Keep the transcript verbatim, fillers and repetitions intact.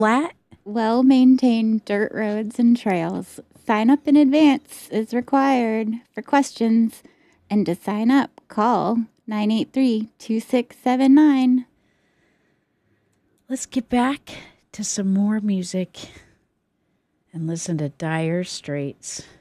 Flat? Well-maintained dirt roads and trails. Sign up in advance is required. For questions and to sign up, call nine eight three, two six seven nine. Let's get back to some more music and listen to Dire Straits.